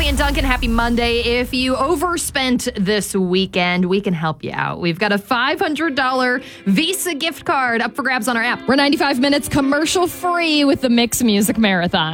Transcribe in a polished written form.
Jamie and Duncan, happy Monday. If you overspent this weekend, we can help you out. We've got a $500 Visa gift card up for grabs on our app. We're 95 minutes commercial free with the Mix Music Marathon.